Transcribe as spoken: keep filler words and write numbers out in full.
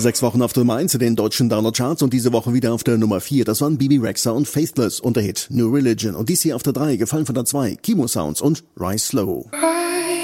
Sechs Wochen auf der Nummer eins in den deutschen Download-Charts und diese Woche wieder auf der Nummer vier. Das waren Bibi Rexha und Faithless und der Hit New Religion. Und dies hier auf der drei, gefallen von der zwei, Kimo Sounds und Rise Slow.